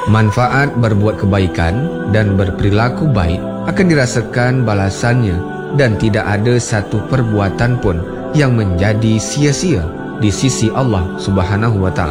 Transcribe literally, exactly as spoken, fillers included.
Manfaat berbuat kebaikan dan berperilaku baik akan dirasakan balasannya, dan tidak ada satu perbuatan pun yang menjadi sia-sia di sisi Allah Subhanahu wa Ta'ala.